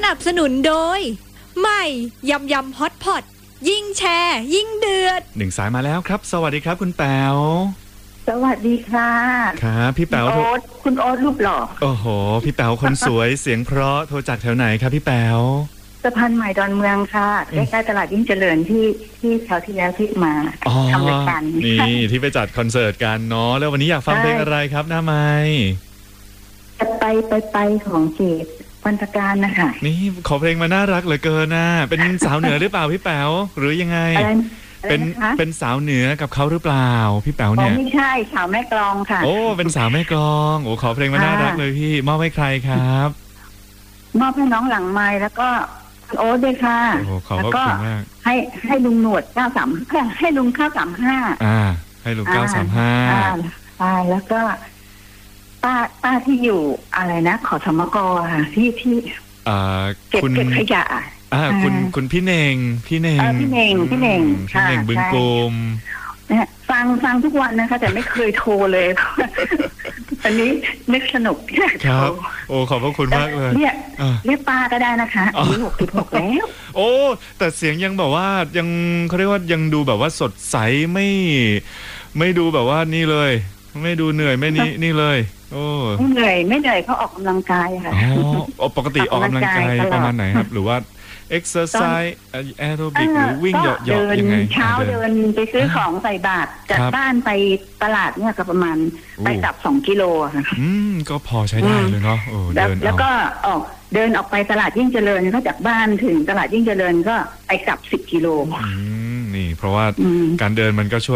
นับสนุนโดยใหม่ยำยำฮอตพอตยิ่งแชร์ยิ่งเดือดหนึ่งสายมาแล้วครับสวัสดีครับคุณแป๋วสวัสดีค่ะครับพี่แป๋วคุณโอ๊ตรูปหล่อโอ้โหพี่แป๋วคนสวย เสียงเพราะโทรจากแถวไหนครับพี่แป๋วสะพานใหม่ดอนเมืองค่ะใกล้ๆตลาดยิ่งเจริญที่แถวที่แล้วที่มาทำรายการนี่ที่ไปจัดคอนเสิร์ตกันเนาะแล้ววันนี้อยากฟังเพลงอะไรครับหน้าไมค์จะไปของเจดพันธการนะคะนี่ขอเพลงมาน่ารักเหลือเกินนะเป็นสาวเหนือหรือเปล่าพี่แป๋วหรือยังไงเป็นสาวเหนือกับเขาหรือเปล่าพี่แป๋วเนี่ยไม่ใช่สาวแม่กลองค่ะโอ้เป็นสาวแม่กลองโอ้ขอเพลงมาน่ารักเลยพี่มอบให้ใครครับมอบให้น้องหลังไมค์แล้วก็โอ๊ตด้วยค่ะโอ้ขอบคุณมากให้ลุงหนวด93ให้ลุงข้าว35 ให้ลุง935 แล้วก็ป้าที่อยู่อะไรนะขอสมกค่ะที่เก็บขยะคุณพี่เน่งพี่เน่งบึงกุมเนี่ยฟังทุกวันนะคะแต่ไม่เคยโทรเลยอันนี้นึกสนุกครับโอ้ขอบพระคุณมากเลยเรียกป้าก็ได้นะคะอายุ66แล้วโอ้แต่เสียงยังแบบว่ายังเขาเรียกว่ายังดูแบบว่าสดใสไม่ดูแบบว่านี่เลยไม่ดูเหนื่อยไม่นี่เลยโอ้ไม่เหนื่อยเขาออกกำลังกายค่ะอ๋อปกติออกกำลังกายประมาณไหนครับหรือว่าเอ็กซ์ไซส์แอโรบิกหรือวิ่งเหยาะยังไงเช้าเดินไปซื้อของใส่บาตรจากบ้านไปตลาดเนี่ยก็ประมาณไปกลับ2 กิโลค่ะก็พอใช้ได้เลยเนาะแล้วก็เดินออกไปตลาดยิ่งเจริญก็จากบ้านถึงตลาดยิ่งเจริญก็ไปกลับ10 กิโลนี่เพราะว่าการเดินมันก็ช่วย